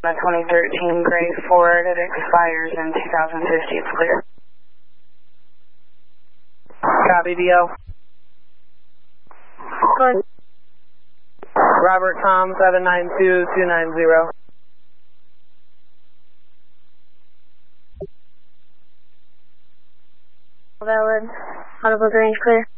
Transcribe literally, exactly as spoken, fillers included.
a twenty thirteen gray Ford. It expires in two thousand fifty. It's clear. Copy, D O. Good. Robert Tom, seven nine two two nine zero. Valid. Audible range clear.